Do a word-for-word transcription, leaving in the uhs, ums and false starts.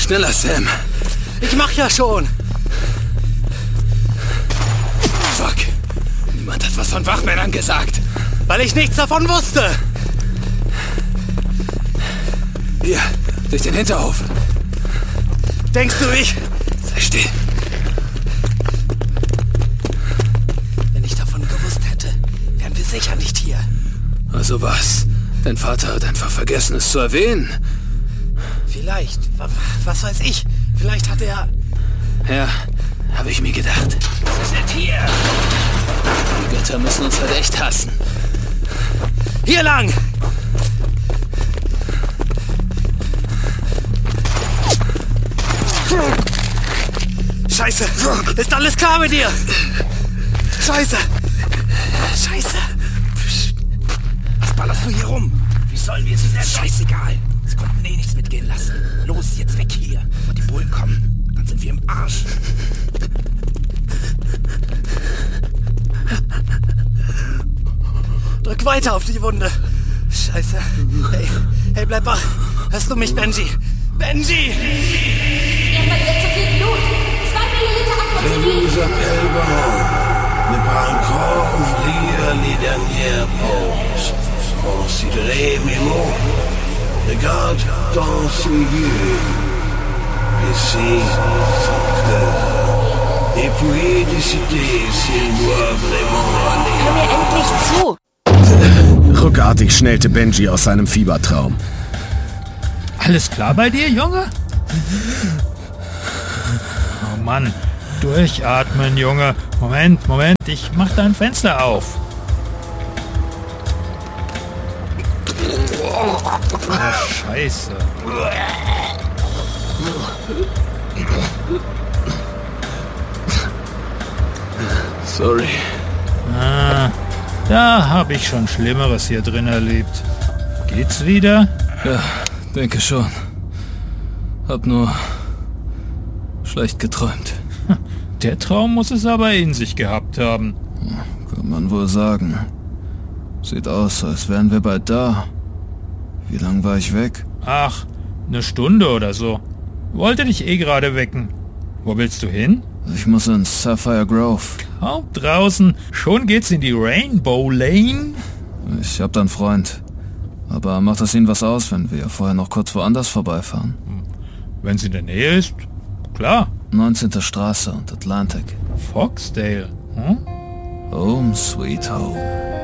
Schneller, Sam. Ich mach ja schon. Fuck. Niemand hat was von Wachmännern gesagt. Weil ich nichts davon wusste. Hier, durch den Hinterhof. Denkst du, ich... Sei still. Wenn ich davon gewusst hätte, wären wir sicher nicht hier. Also was? Dein Vater hat einfach vergessen, es zu erwähnen. Vielleicht. Was weiß ich. Vielleicht hat er... Ja, habe ich mir gedacht. Sie sind hier. Die Götter müssen uns halt echt hassen. Hier lang! Scheiße! Ist alles klar mit dir? Scheiße! Scheiße! Was ballerst du hier rum? Wie sollen wir sie denn? Scheißegal! Sie konnten eh nichts mitgehen lassen. Los, jetzt weg hier, bevor die Bullen kommen. Dann sind wir im Arsch. Drück weiter auf die Wunde. Scheiße. Hey, hey, bleib wach. Hörst du mich, Benji? Benji! Er verliert zu viel Blut. Zwei Milliliter Aquativin. Nous appelle Baron. Ne pas encore ouvrir les dernières portes. Considérez mes mots. Regarde dans ses yeux. Laissez son cœur. Et puis décider s'il doit vraiment aller. Hör mir endlich zu. Ruckartig schnellte Benji aus seinem Fiebertraum. Alles klar bei dir, Junge? Oh Mann, durchatmen, Junge. Moment, Moment, ich mach dein Fenster auf. Oh, Scheiße. Sorry. Ah, da habe ich schon Schlimmeres hier drin erlebt. Geht's wieder? Ja, denke schon. Hab nur schlecht geträumt. Der Traum muss es aber in sich gehabt haben. Kann man wohl sagen. Sieht aus, als wären wir bald da. Wie lang war ich weg? Ach, eine Stunde oder so. Wollte dich eh gerade wecken. Wo willst du hin? Ich muss ins Sapphire Grove. Kaum draußen, schon geht's in die Rainbow Lane. Ich hab da einen Freund. Aber macht es Ihnen was aus, wenn wir vorher noch kurz woanders vorbeifahren? Wenn's in der Nähe ist, klar. neunzehnte Straße und Atlantic. Foxdale, hm? Home sweet home.